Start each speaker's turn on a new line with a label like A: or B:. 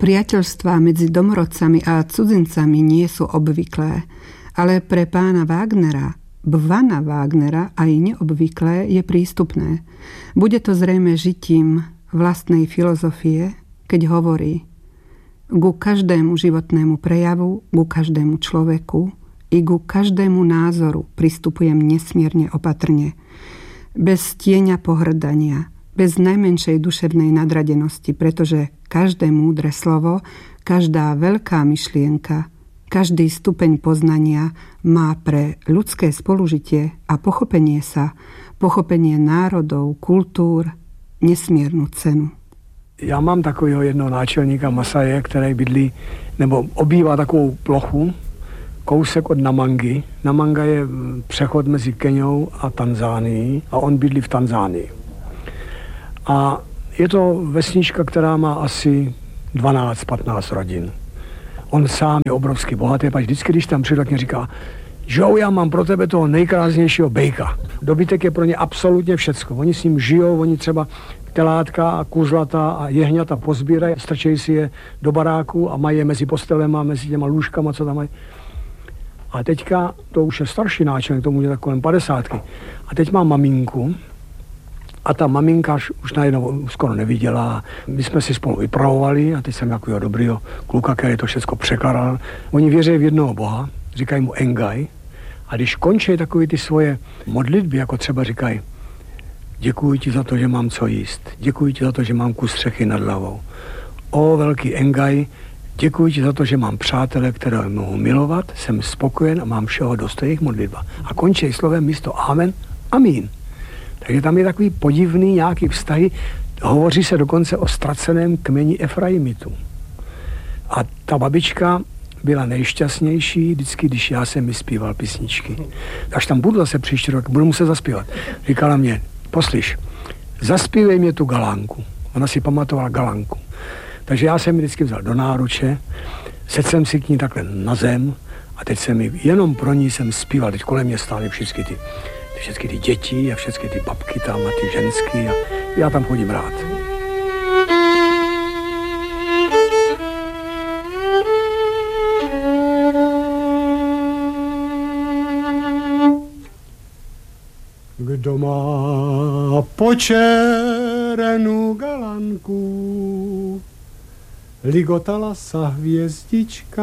A: Priateľstvá medzi domorodcami a cudzincami nie sú obvyklé, ale pre pána Bvana Wagnera aj neobvyklé je prístupné. Bude to zrejme žitím vlastnej filozofie, keď hovorí: ku každému životnému prejavu, ku každému človeku i ku každému názoru pristupujem nesmierne opatrne. Bez tieňa pohrdania, bez najmenšej duševnej nadradenosti, pretože každé múdre slovo, každá veľká myšlienka, každý stupeň poznania má pre ľudské spolužitie a pochopenie sa, pochopenie národov, kultúr, nesmiernu cenu.
B: Já mám takového jednoho náčelníka Masaje, který bydlí, nebo obývá takovou plochu, kousek od Namangy. Namanga je přechod mezi Keňou a Tanzánií a on bydlí v Tanzánii. A je to vesnička, která má asi 12-15 rodin. On sám je obrovsky bohatý, pač vždycky, když tam přijde, tak mě říká: Joe, já mám pro tebe toho nejkrásnějšího bejka. Dobytek je pro ně absolutně všecko. Oni s ním žijou, oni třeba telátka a kuzlata a jehňata pozbírají, strčejí si je do baráku a mají je mezi postelema, mezi těma lůžkama, co tam mají. A teďka, to už je starší náčelník, tomu je tak kolem 50. A teď má maminku a ta maminka už najednou skoro neviděla. My jsme si spolu vypravovali a teď jsem jako dobrýho kluka, který to všechno překládal. Oni věří v jednoho boha, říkají mu Engai. A když končí takový ty svoje modlitby, jako třeba říkají: děkuji ti za to, že mám co jíst. Děkuji ti za to, že mám kus střechy nad hlavou. O velký Engai, děkuji ti za to, že mám přátele, které mohu milovat, jsem spokojen a mám všeho dost, jejich modlitba. A končí slovem místo amen, amín. Takže tam je takový podivný nějaký vztahy. Hovoří se dokonce o ztraceném kmeni Efraimitu. A ta babička byla nejšťastnější vždycky, když já jsem mi zpíval písničky. Až tam budu zase příští rok, budu muset zaspívat. Říkala mě: poslyš, zaspívej mě tu galánku. Ona si pamatovala galánku. Takže já jsem ji vždycky vzal do náruče, sedl jsem si k ní takhle na zem a teď jsem jenom pro ní jsem zpíval. Teď kolem mě stály všechny ty děti a všechny ty babky tam a ty ženský a já tam chodím rád.
C: Kdo má počerenou galanku, ligotala sa hviezdička